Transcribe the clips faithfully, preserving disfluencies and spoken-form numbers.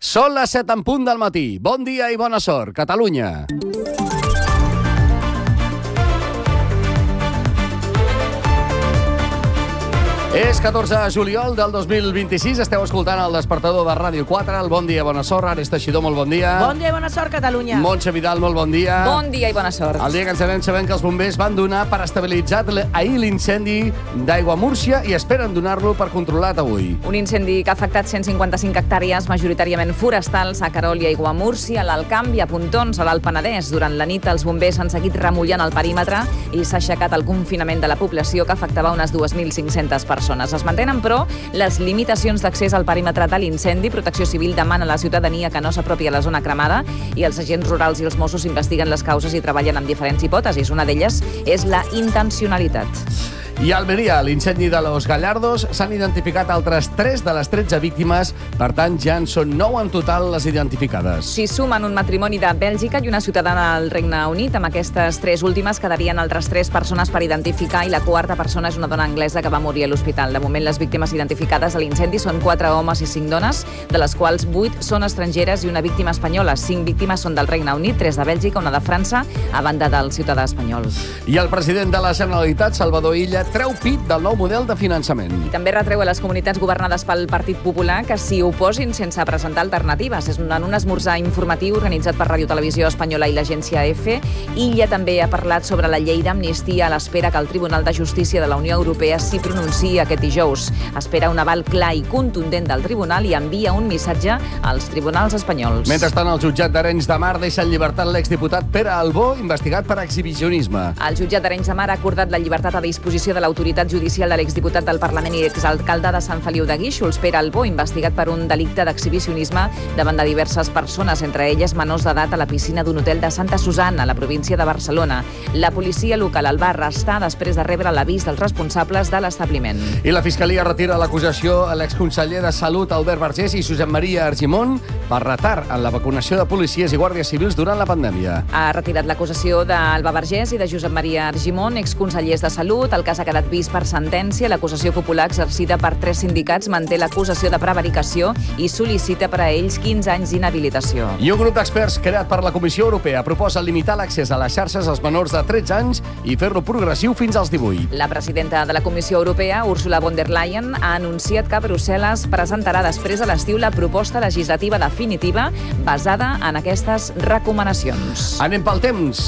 Són les set en punt del matí. Bon dia i bona sort, Catalunya. És catorze de juliol del dos mil vint-i-sis. Esteu escoltant el despertador de Ràdio quatre. El Bon dia, bona sort. Ares Teixidor, molt bon dia. Bon dia i bona sort, Catalunya. Montse Vidal, molt bon dia. Bon dia i bona sort. El dia que ens anem sabent que els bombers van donar per estabilitzat ahir l'incendi d'Aiguamúrcia i esperen donar-lo per controlat avui. Un incendi que ha afectat cent cinquanta-cinc hectàrees, majoritàriament forestals, a Querol i Aiguamúrcia, a l'Alcamp i a Pontons, a l'Alt Penedès. Durant la nit, els bombers han seguit remullant el perímetre i s'ha aixecat el confinament de la població, que afectava unes dues mil cinc-centes persones. Es mantenen, però, les limitacions d'accés al perímetre de l'incendi. Protecció Civil demana a la ciutadania que no s'apropi a la zona cremada i els agents rurals i els Mossos investiguen les causes i treballen amb diferents hipòtesis. Una d'elles és la intencionalitat. I a Almeria, l'incendi de Los Gallardos, s'han identificat altres tres de les tretze víctimes, per tant ja en són nou en total les identificades. S'hi sumen un matrimoni de Bèlgica i una ciutadana del Regne Unit. Amb aquestes tres últimes quedarien altres tres persones per identificar i la quarta persona és una dona anglesa que va morir a l'hospital. De moment, les víctimes identificades a l'incendi són quatre homes i cinc dones, de les quals vuit són estrangeres i una víctima espanyola. Cinc víctimes són del Regne Unit, tres de Bèlgica, una de França, a banda del ciutadà espanyol. I el president de la Generalitat, Salvador Illa, treu pit del nou model de finançament. I també retreu a les comunitats governades pel Partit Popular que s'hi oposin sense presentar alternatives. És en un esmorzar informatiu organitzat per Ràdio Televisió Espanyola i l'agència EFE. Illa també ha parlat sobre la llei d'amnistia a l'espera que el Tribunal de Justícia de la Unió Europea s'hi pronunciï aquest dijous. Espera un aval clar i contundent del tribunal i envia un missatge als tribunals espanyols. Mentrestant, el jutjat d'Arenys de Mar deixa en llibertat l'exdiputat Pere Albó, investigat per exhibicionisme. El jutjat d'Arenys de Mar ha acordat la llibertat a disposició de l'autoritat judicial de l'exdiputat del Parlament i exalcalde de Sant Feliu de Guíxols, Pere Albó, investigat per un delicte d'exhibicionisme davant de diverses persones, entre elles menors d'edat, a la piscina d'un hotel de Santa Susana, a la província de Barcelona. La policia local el va arrestar després de rebre l'avís dels responsables de l'establiment. I la Fiscalia retira l'acusació a l'exconseller de Salut, Albert Vergés, i Josep Maria Argimon per retard en la vacunació de policies i guàrdies civils durant la pandèmia. Ha retirat l'acusació d'Alba Vergés i de Josep Maria Argimon, exconsellers de Salut. El cas ha quedat vist per sentència. L'acusació popular exercida per tres sindicats manté l'acusació de prevaricació i sol·licita per a ells quinze anys d'inhabilitació. I un grup d'experts creat per la Comissió Europea proposa limitar l'accés a les xarxes als menors de tretze anys i fer-lo progressiu fins als divuit. La presidenta de la Comissió Europea, Ursula von der Leyen, ha anunciat que Brussel·les presentarà després de l'estiu la proposta legislativa definitiva basada en aquestes recomanacions. Anem pel temps.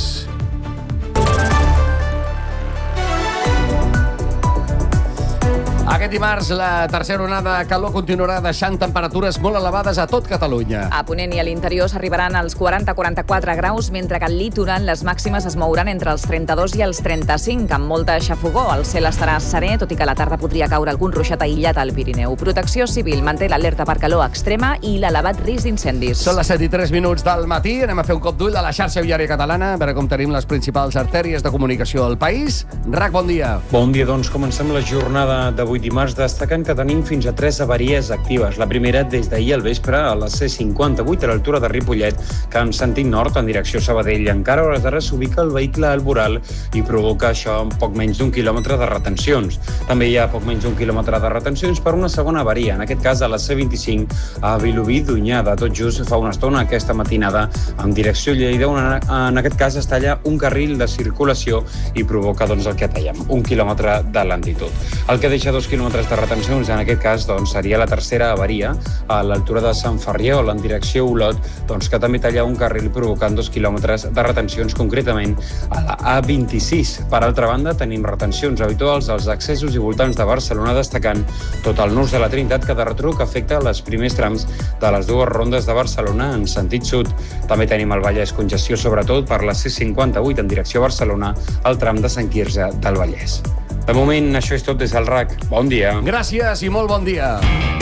Aquest dimarts, la tercera onada de calor continuarà deixant temperatures molt elevades a tot Catalunya. A Ponent i a l'interior s'arribaran als quaranta a quaranta-quatre graus, mentre que al litoral les màximes es mouran entre els trenta-dos i els trenta-cinc, amb molta xafogor. El cel estarà serè, tot i que a la tarda podria caure algun ruixat aïllat al Pirineu. Protecció Civil manté l'alerta per calor extrema i l'elevat risc d'incendis. Són les set i tres minuts del matí. Anem a fer un cop d'ull a la xarxa viària catalana, a veure com tenim les principals artèries de comunicació al país. Rac, bon dia. Bon dia, doncs comencem la jornada d'avui dimarts destacant que tenim fins a tres avaries actives. La primera des d'ahir al vespre a la C cinquanta-vuit a l'altura de Ripollet, que en sentit nord en direcció Sabadell. Encara a hores d'ara s'ubica el vehicle al voral i provoca això poc menys d'un quilòmetre de retencions. També hi ha poc menys d'un quilòmetre de retencions per una segona avaria, en aquest cas a la C vint-i-cinc a Vilobí d'Onyar. De tot just fa una estona aquesta matinada en direcció Lleida, on en aquest cas es talla un carril de circulació i provoca doncs, el que dèiem, un quilòmetre de lentitud. El que deixa dos quilòmetres de retencions, en aquest cas, doncs, seria la tercera avaria a l'altura de Sant Ferriol, en direcció Olot, doncs, que també talla un carril provocant dos quilòmetres de retencions, concretament a la A vint-i-sis. Per altra banda, tenim retencions habituals als accessos i voltants de Barcelona, destacant tot el nus de la Trinitat, que de retruc afecta els primers trams de les dues rondes de Barcelona en sentit sud. També tenim al Vallès congestió, sobretot per la C cinquanta-vuit en direcció a Barcelona, al tram de Sant Quirze del Vallès. De moment, això és tot des del R A C. Bon dia. Gràcies i molt bon dia.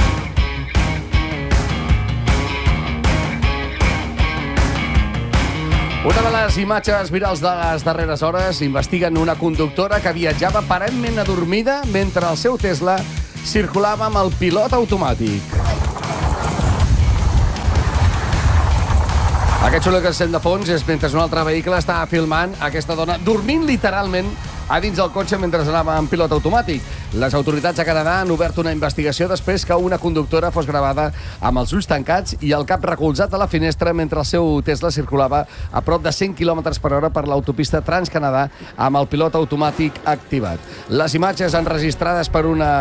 Una de les imatges virals de les darreres hores investiguen una conductora que viatjava aparentment adormida mentre el seu Tesla circulava amb el pilot automàtic. Aquest xulo que sent de fons és mentre un altre vehicle estava filmant aquesta dona dormint literalment a dins del cotxe mentre anava en pilot automàtic. Les autoritats a Canadà han obert una investigació després que una conductora fos gravada amb els ulls tancats i el cap recolzat a la finestra mentre el seu Tesla circulava a prop de cent quilòmetres per hora per l'autopista Trans-Canadà amb el pilot automàtic activat. Les imatges enregistrades per una,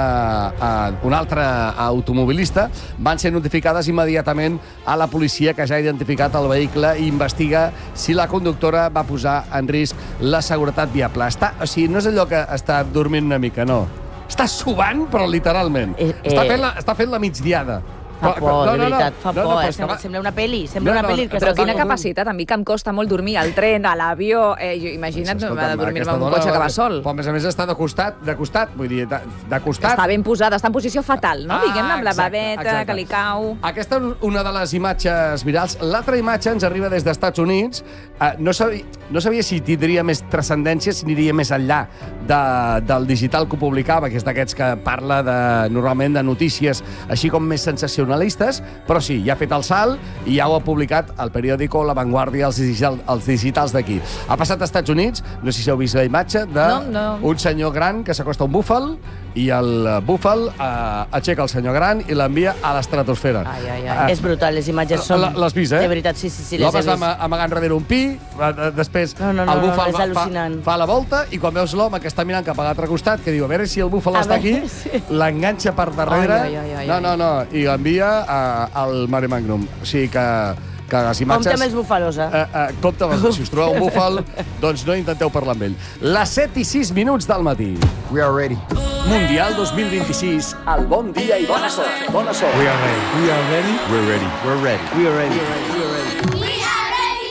uh, un altre automobilista van ser notificades immediatament a la policia, que ja ha identificat el vehicle i investiga si la conductora va posar en risc la seguretat viable. Està, o sigui, no és allò que està dormint una mica, no. Està subant, però literalment. Eh, eh. Està, fent la, està fent la migdiada. Fa por, no, no, de veritat, fa no, por. No, no, sembla, sembla una pel·li, sembla no, no, una pel·li. Però quina capacitat, a mi que em costa molt dormir al tren, a l'avió, eh, imagina't m'ha de dormir-me en un cotxe que va sol. Però a més a més està de costat, de costat, vull dir, de, de costat. Està ben posada, està en posició fatal, no? Ah, diguem-ne, amb la babeta, exacte. Que li cau... Aquesta és una de les imatges virals. L'altra imatge ens arriba des dels Estats Units. Uh, no, sabia, no sabia si tindria més transcendència, si aniria més enllà de, del digital que ho publicava, que és d'aquests que parla de, normalment de notícies així com més sensacionalistes, però sí, ja ha fet el salt i ja ho ha publicat el periòdico La Vanguardia, els, digital, els digitals d'aquí. Ha passat als Estats Units, no sé si heu vist la imatge, d'un no, no. senyor gran que s'acosta a un búfal i el búfal eh, aixeca el senyor gran i l'envia a l'estratosfera. Ai, ai, ai. Eh, és brutal, les imatges són... L'has vist, eh? De veritat, sí, sí, sí, les l'home he vist. L'home està amagant darrere un pi, després no, no, no, el búfal no, no, fa, fa, fa la volta i quan veus l'home que està mirant cap a l'altre costat, que diu, a veure si el búfal a està veure, aquí, sí. L'enganxa per darrere, ai, ai, ai, no, no, no, i l'envia al Mare Magnum. O sigui que... que les imatges... Compte amb els búfalos, eh? Uh, uh, compte amb els... Si us trobeu un búfal, doncs no intenteu parlar amb ell. Les set i sis minuts del matí. We are ready. Mundial dos mil vint-i-sis. El bon dia i bona sort. Bona sort. We are ready. We are ready. We're ready. We're ready. We are ready. We are ready. We are ready. We are ready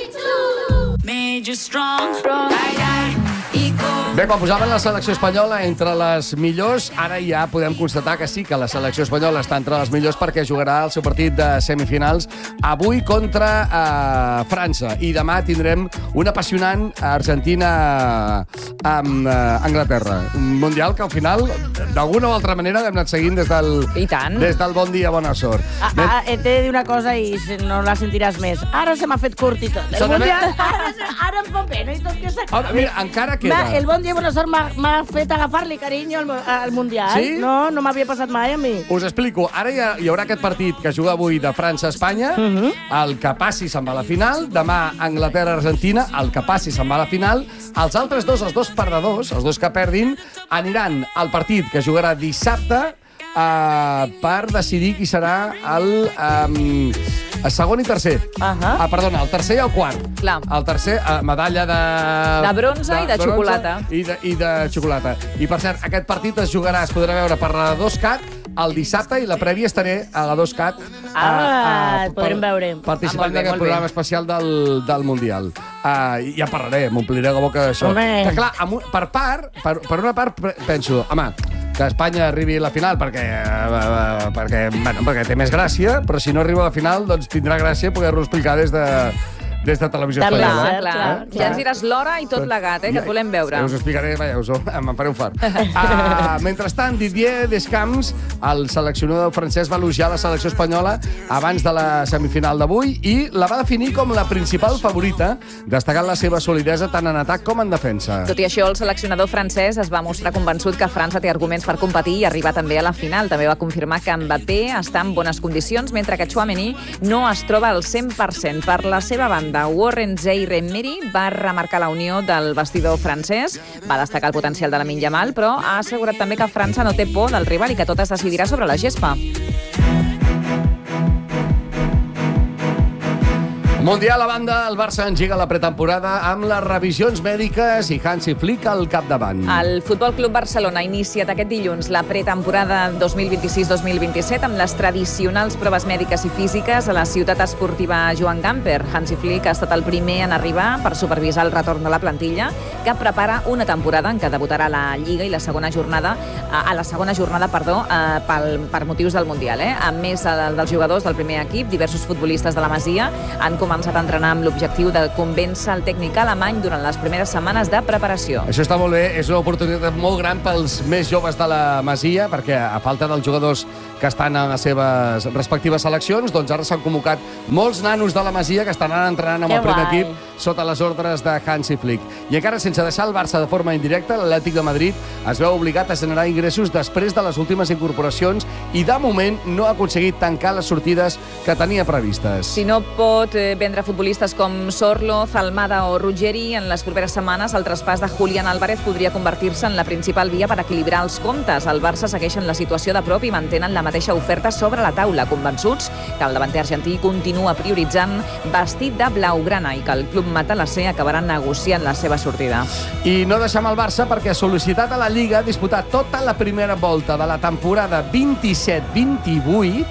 to make you strong. Strong. Die, die. Bé, quan posaven la selecció espanyola entre les millors, ara ja podem constatar que sí, que la selecció espanyola està entre les millors perquè jugarà el seu partit de semifinals avui contra eh, França. I demà tindrem una apassionant Argentina amb eh, Anglaterra. Un mundial que al final, d'alguna o altra manera, hem anat seguint des del, I tant. Des del bon dia, bona sort. Ah, ah, t'he de dir una cosa i no la sentiràs més. Ara se m'ha fet curt i tot. El mundial, ara, ara em fa pena i tot que s'acaba. Oh, mira, encara queda. Va, el bon dia i bona sort m'ha fet agafar-li carinyo al, al Mundial. Sí? No, no m'havia passat mai a mi. Us explico. Ara hi, ha, hi haurà aquest partit que juga avui de França-Espanya. Uh -huh. El que passi se'n va a la final. Demà Anglaterra-Argentina. El que passi se'n va a la final. Els altres dos, els dos perdedors, els dos que perdin, aniran al partit que jugarà dissabte uh, per decidir qui serà el... Um, el segon i tercer. Uh -huh. Ah, perdona, el tercer i el quart. Clar. El tercer, uh, medalla de... De bronze de, i de, de xocolata. I de, I de xocolata. I, per cert, aquest partit es jugarà, es podrà veure per la dos cat el dissabte i la prèvia estaré a la dos cat. Ah, uh, uh, podrem veure. Participant d'aquest programa especial del, del Mundial. Uh, I ja parlaré, m'ompliré la boca d'això. Que, clar, per part, per, per una part, penso, home, que Espanya arribi a la final perquè, uh, perquè, bueno, perquè té més gràcia, però si no arriba a la final, doncs tindrà gràcia poder-ho explicar des de... des de Televisió clar, Espanyola. Clar, clar. Eh? Ja ens diràs l'hora i tot plegat, eh, que et volem veure. Ja us ho explicaré, vaja, us ho, me'n faré un fart. uh, mentrestant, Didier Deschamps, el seleccionador francès, va elogiar la selecció espanyola abans de la semifinal d'avui i la va definir com la principal favorita, destacant la seva solidesa tant en atac com en defensa. Tot i això, el seleccionador francès es va mostrar convençut que França té arguments per competir i arribar també a la final. També va confirmar que Mbappé està en bones condicions, mentre que Tchouaméni no es troba al cent per cent. Per la seva banda, Warren Zaïre-Emery va remarcar la unió del vestidor francès, va destacar el potencial de Lamine Yamal, però ha assegurat també que França no té por del rival i que tot es decidirà sobre la gespa. Mundial a banda, el Barça engega la pretemporada amb les revisions mèdiques i Hansi Flick al capdavant. El Futbol Club Barcelona ha iniciat aquest dilluns la pretemporada dos mil vint-i-sis dos mil vint-i-set amb les tradicionals proves mèdiques i físiques a la ciutat esportiva Joan Gamper. Hansi Flick ha estat el primer en arribar per supervisar el retorn de la plantilla, que prepara una temporada en què debutarà la Lliga i la segona jornada, a la segona jornada, perdó, pel, per motius del Mundial. Eh? A més dels jugadors del primer equip, diversos futbolistes de la Masia han començat començat a entrenar amb l'objectiu de convèncer el tècnic alemany durant les primeres setmanes de preparació. Això està molt bé, és una oportunitat molt gran pels més joves de la Masia, perquè a falta dels jugadors que estan a les seves respectives seleccions, doncs ara s'han convocat molts nanos de la Masia que estan ara entrenant amb Que el primer guai. equip sota les ordres de Hansi Flick. I encara sense deixar el Barça de forma indirecta, l'Atlètic de Madrid es veu obligat a generar ingressos després de les últimes incorporacions i de moment no ha aconseguit tancar les sortides que tenia previstes. Si no pot eh, vendre futbolistes com Sorloz, Almada o Ruggeri, en les properes setmanes el traspàs de Julián Álvarez podria convertir-se en la principal via per equilibrar els comptes. El Barça segueix en la situació de prop i mantenen la mateixa oferta sobre la taula, convençuts que el davanter argentí continua prioritzant vestit de blaugrana i que el club matalasser acabarà negociant la seva sortida. I no deixem el Barça perquè ha sol·licitat a la Lliga disputar tota la primera volta de la temporada vint-i-set vint-i-vuit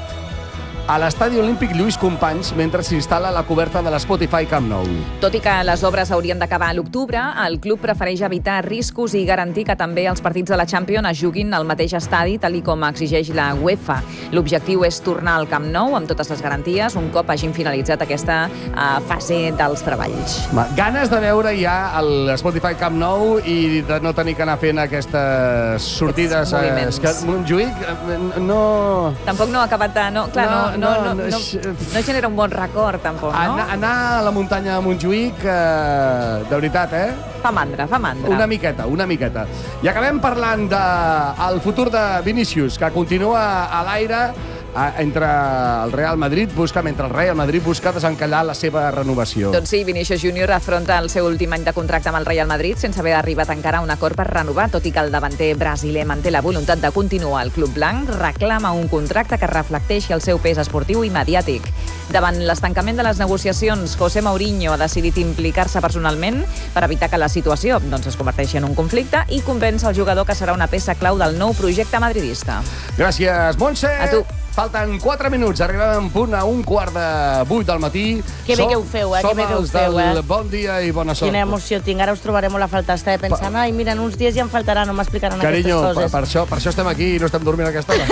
a l'estadi olímpic Lluís Companys mentre s'instal·la la coberta de l'Spotify Camp Nou. Tot i que les obres haurien d'acabar a l'octubre, el club prefereix evitar riscos i garantir que també els partits de la Champions es juguin al mateix estadi, tal i com exigeix la UEFA. L'objectiu és tornar al Camp Nou amb totes les garanties un cop hagin finalitzat aquesta uh, fase dels treballs. Ma, ganes de veure ja l'Spotify Camp Nou i de no tenir que anar fent aquestes sortides. Aquests Eh, és que Montjuïc eh, no... Tampoc no ha acabat de... No, clar, no, no, no, no, no, és- no genera un bon record, tampoc, no? Anar, anar a la muntanya de Montjuïc, eh, de veritat, eh? Fa mandra, fa mandra. Una miqueta, una miqueta. I acabem parlant del futur de Vinícius, que continua a l'aire entre el Real Madrid busca, mentre el Real Madrid busca desencallar la seva renovació. Doncs sí, Vinícius Júnior afronta el seu últim any de contracte amb el Real Madrid sense haver arribat encara a un acord per renovar, tot i que el davanter brasiler manté la voluntat de continuar al club blanc, reclama un contracte que reflecteixi el seu pes esportiu i mediàtic. Davant l'estancament de les negociacions, José Mourinho ha decidit implicar-se personalment per evitar que la situació doncs, es converteixi en un conflicte i convenç el jugador que serà una peça clau del nou projecte madridista. Gràcies, Montse. A tu. Falten quatre minuts, arribem en punt a un quart de vuit del matí. Que bé que ho feu, eh? Que bé que ho Som feu, els del eh? Bon dia i bona sort. Quina emoció tinc, ara us trobaré molt a faltar. Estava pensant, ai, mira, en uns dies ja em faltarà, no m'explicaran Carinyo, aquestes per, coses. per, això, per això estem aquí i no estem dormint a aquesta hora.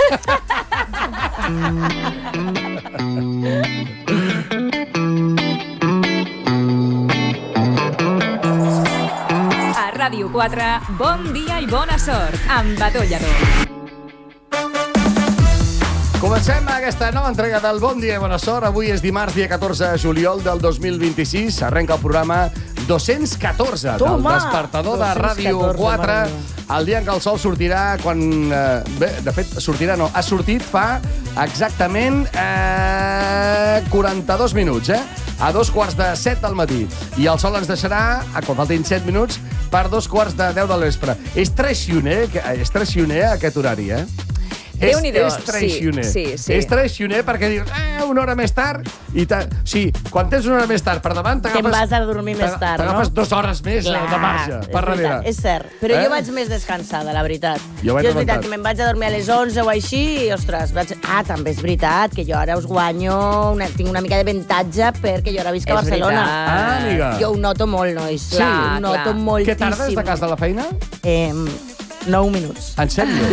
A Ràdio quatre, bon dia i bona sort, amb Bató Lladó. Comencem aquesta nova entrega del Bon Dia i Bona Sort. Avui és dimarts, dia catorze de juliol del dos mil vint-i-sis. Arrenca el programa dos-cents catorze del Toma! despertador de Ràdio dos cents catorze, quatre. mare meva. El dia en què el sol sortirà quan... Eh, bé, de fet, sortirà no. Ha sortit fa exactament eh, quaranta-dos minuts, eh? A dos quarts de set del matí. I el sol ens deixarà, a quan faltin set minuts, per dos quarts de deu del vespre. És traicioner, és traicioner aquest horari, eh? És, Déu-n'hi-do, és traicioner. sí, sí, sí. És traicioner perquè dius, eh, una hora més tard, i ta... sí, quan tens una hora més tard per davant, t'agafes... Te'n vas a dormir més t'ag- tard, no? T'agafes dues hores més Clar, de marge, és per veritat, darrere. És cert, però Eh? jo vaig més descansada, la veritat. Jo vaig jo és veritat rebentat. que me'n vaig a dormir a les onze o així i, ostres, vaig... Ah, també és veritat que jo ara us guanyo, una... tinc una mica d'avantatge perquè jo ara visc a És Barcelona. veritat. Ah, amiga. Jo ho noto molt, nois. Clar, ho noto clar. moltíssim. Què tardes de casa de la feina? Eh, nou minuts. En sèrio?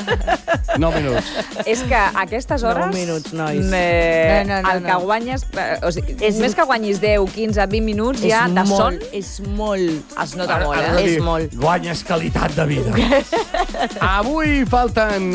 nou minuts. És que a aquestes hores... Nou minuts, nois. Eh, No, no, no, el que no. guanyes... Eh, o sigui, És- més que guanyis deu, quinze, vint minuts, ja és de son molt, és molt. es nota molt, Has eh? de dir, És molt. Guanyes qualitat de vida. Avui falten...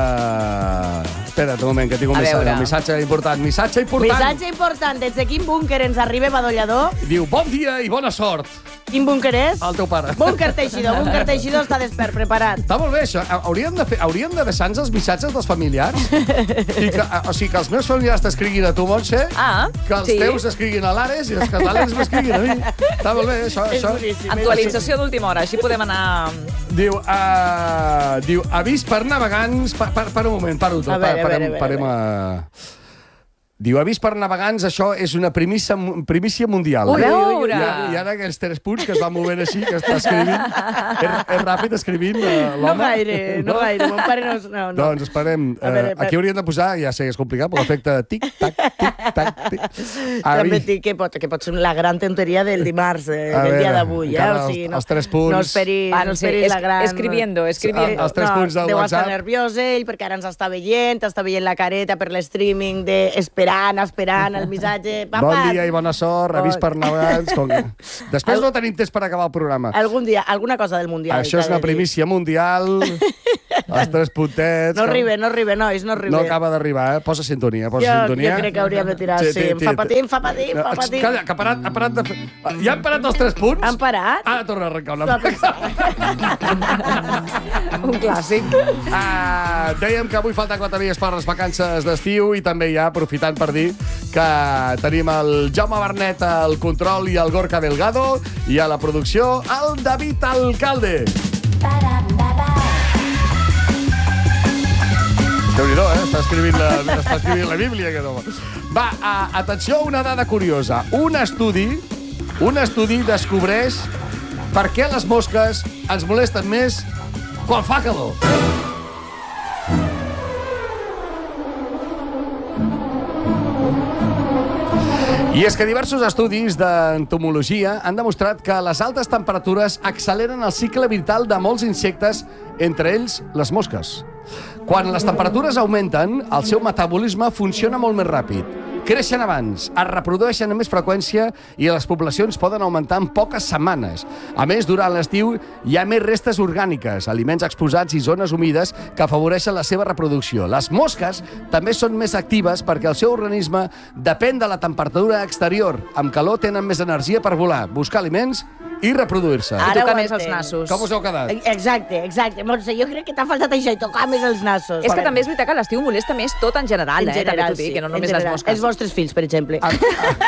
Uh... Espera't un moment, que tinc un A missatge, veure. un missatge important. Missatge important. Missatge important. Des de quin búnquer ens arriba Badollador? Diu, bon dia i bona sort. Quin búnquer és? El teu pare. Búnquer Teixidor. Búnquer Teixidor està despert, preparat. Està molt bé, això. Hauríem de, fer, hauríem de deixar-nos els missatges dels familiars. I que, o sigui, que els meus familiars t'escriguin a tu, Montse, Ah, que els sí. teus escriguin a l'Ares i els que l'Ares m'escriguin a mi. Està molt bé, això. És això. boníssim. Actualització d'última hora, així podem anar... Diu, uh, diu, avís per navegants... Pa, pa, para un moment, paro tot. A veure, pa, a veure, a parem, veure, parem a... Diu, avís per navegants, això és una primícia, primícia mundial. Ui, ui, ui, ui. I, ara- I ara aquells tres punts que es van movent així, que està escrivint, és, és ràpid escrivint uh, l'home. No gaire, no gaire. Mon pare no... no, no. Doncs esperem. A veure, Uh, aquí hauríem de posar, ja sé que és complicat, però l'efecte tic-tac, tic-tac, tic. També Avís. dic que pot, que pot ser la gran tonteria del dimarts, eh, A del veure, dia d'avui. Eh? encara O sigui, els- no, els tres punts. No esperis, Van, no sí, esperis es- la gran... escribiendo, escribiendo. Els tres punts del deu WhatsApp. estar nerviós ell, perquè ara ens està veient, està veient la careta per l'streaming de esperar esperant, esperant el missatge. Papa. Bon dia i bona sort, avís per navegants. Com... Després el... no tenim temps per acabar el programa. Algun dia, alguna cosa del Mundial. Això és una primícia mundial, els tres puntets... No arriba, no arriba, nois, no arriba. No acaba d'arribar, eh? Posa sintonia, posa jo, sintonia. Jo crec que hauríem de tirar, sí. sí. Em fa patir, em fa patir, em fa patir. Calla, que ha parat, ha parat de... Ja han parat els tres punts? Han parat? Ara torna a arrencar una mica. Un clàssic. Ah, dèiem que avui falten quatre dies per les vacances d'estiu i també ja, aprofitant per dir que tenim el Jaume Bernet al control i el Gorka Delgado i a la producció el David Alcalde. Déu-n'hi-do, eh? Està escrivint la, està escrivint la Bíblia, aquest home. Va, a, atenció a una dada curiosa. Un estudi, un estudi descobreix per què les mosques ens molesten més quan fa calor. I és que diversos estudis d'entomologia han demostrat que les altes temperatures acceleren el cicle vital de molts insectes, entre ells les mosques. Quan les temperatures augmenten, el seu metabolisme funciona molt més ràpid. Creixen abans, es reprodueixen amb més freqüència i les poblacions poden augmentar en poques setmanes. A més, durant l'estiu hi ha més restes orgàniques, aliments exposats i zones humides que afavoreixen la seva reproducció. Les mosques també són més actives perquè el seu organisme depèn de la temperatura exterior. Amb calor tenen més energia per volar, buscar aliments i reproduir-se. I tocar més els nassos. Com us heu quedat? Exacte, exacte. Montse, jo crec que t'ha faltat això, i tocar més els nassos. És que també és veritat que l'estiu molesta més tot en general, en eh? general, també t'ho dic, sí. que no només les mosques. Els vostres fills, per exemple. Ah,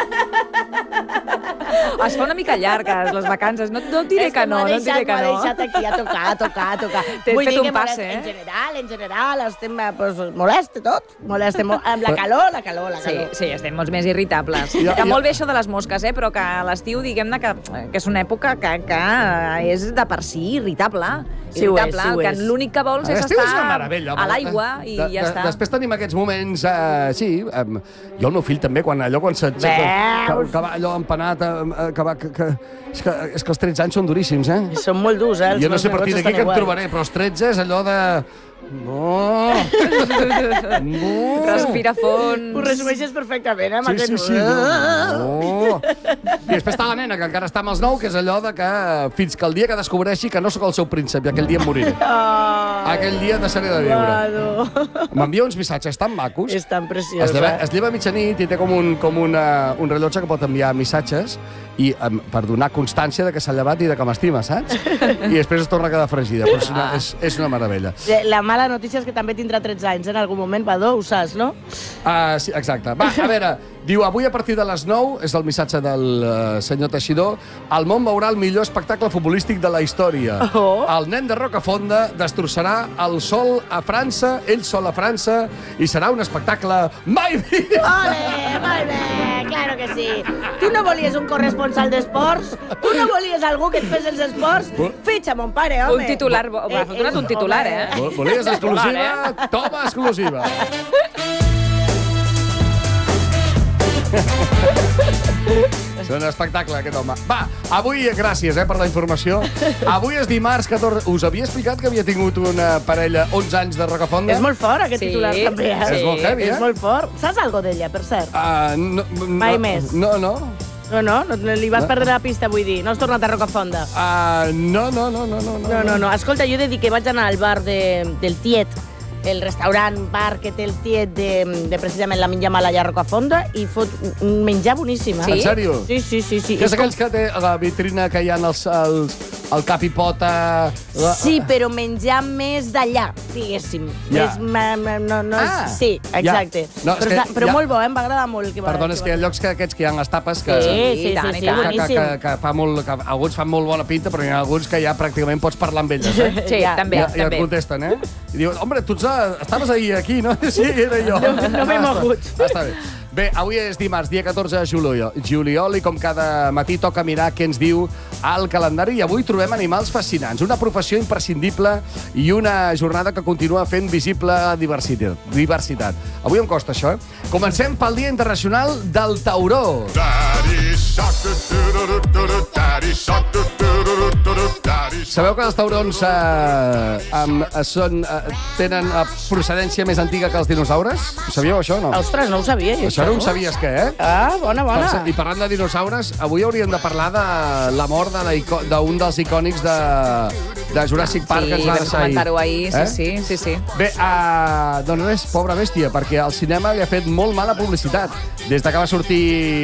Es fa una mica llargues, les vacances. No, no et diré que no, no et diré que no. M'ha deixat aquí a tocar, a tocar, a tocar. T'he Vull fet dir un que passe, molesta, eh? En general, en general, estem, pues, molesta tot. Molesta molt. Amb la calor, la calor, la Sí, calor. sí, estem molts més irritables. Ja, que ja. molt bé això de les mosques, eh? Però que a l'estiu, diguem-ne, que, que és una època que, que és de per si irritable. Sí ho és, irritable, sí ho que és. l'únic que vols és l'estiu és una estar meravella, a home. l'aigua i De- ja de- està. Després tenim aquests moments, eh, sí, eh, jo el meu fill també, quan allò quan s'aixeca, que, Veus? que va allò empanat, eh, que va... Que, que, és, que, és que els tretze anys són duríssims, eh? Són molt durs, eh? Els Jo no meus sé a partir nebots d'aquí estan que em igual. trobaré, però els tretze és allò de... No! No! Respira fons. Ho resumeixes perfectament, eh? amb Sí, sí, aquest- sí. No. I després està la nena, que encara està amb els nou, que és allò de que fins que el dia que descobreixi que no sóc el seu príncep i aquell dia em moriré. Oh, Aquell dia deixaré de viure. Guado. M'envia uns missatges tan macos. És tan Es preciosa. lleva, es lleva a mitjanit i té com un, com una, un rellotge que pot enviar missatges i um, per donar constància de que s'ha llevat i de que m'estima, saps? I després es torna a quedar fregida. Però és una, és, és una meravella. La mala notícia és que també tindrà tretze anys en algun moment, Badó, ho saps, no? Uh, sí, exacte. Va, a veure, diu, avui a partir de les nou, és el missatge del uh, senyor Teixidor, el món veurà el millor espectacle futbolístic de la història. Oh. El nen de Rocafonda destrossarà el sol a França, ell sol a França, i serà un espectacle mai vist. Ole, molt bé, claro que sí. Tu no volies un corresponsal d'esports? Tu no volies algú que et fes els esports? Fitxa, mon pare, home. Un titular, bo- m'ha donat un titular, eh? Vol- Volies exclusiva? Toma exclusiva. És un espectacle, aquest home. Va, avui, gràcies eh, per la informació. Avui és dimarts catorze... Us havia explicat que havia tingut una parella onze anys de Rocafonda? És molt fort, aquest Sí, titular, també. Eh? És molt heavy, eh? És molt fort. Saps algo d'ella, per cert? Uh, no, no, Mai més. No, no. No, no, no li vas No. perdre la pista, vull dir. No has tornat a Rocafonda. Uh, no, no, no, no, no. No, no, no. Escolta, jo he de dir que vaig anar al bar de, del Tiet, el restaurant, bar que té el Tiet de, de precisament la menjar mala allà a Rocafonda, i fot un menjar boníssim. eh? Sí? En sèrio? Sí, sí, sí. sí. Que és És com- aquells que té a la vitrina que hi ha els, els, el cap i pota... La... Sí, però menjar més d'allà, diguéssim. Ja. És, ma, ma, no, no, Ah, és, sí, exacte. ja. No, és però que està, però ja- molt bo, eh? Em va agradar molt el que va... Perdona, és que hi ha llocs que, aquests que hi ha les tapes que... Sí, sí, I sí, tant, sí, i sí, tant. que, que, boníssim. que, que, fa molt, que alguns fan molt bona pinta, però hi ha alguns que ja pràcticament pots parlar amb elles, eh? Sí, Ja, també, I, I et també. contesten, eh? I diuen, hombre, tu ets, a- estaves ahir aquí, no? Sí, era jo. No- no m'he Ah, està- mogut. Està bé. Bé, avui és dimarts, dia catorze de juliol, juliol, i com cada matí toca mirar què ens diu al calendari, i avui trobem animals fascinants, una professió imprescindible i una jornada que continua fent visible la diversitat. diversitat. Avui em costa això, eh? Comencem pel Dia Internacional del Tauró. Daddy shark, do do do do do, daddy shark, do do do Sabeu que els taurons eh, amb, eh, són, eh, tenen eh, procedència més antiga que els dinosaures? Ho sabíeu, això, o no? Ostres, no ho sabia. jo, Això no ho sabies, què, eh? Ah, bona, bona. Per- I parlant de dinosaures, avui hauríem de parlar de la mort de la ico- d'un dels icònics de, de Jurassic Park que ens Sí, va vam deixar ahir. comentar-ho ahir, sí, Eh? sí, sí, sí. Bé, uh, doncs res, pobra bèstia, perquè al cinema li ha fet molt mala publicitat. Des de que va sortir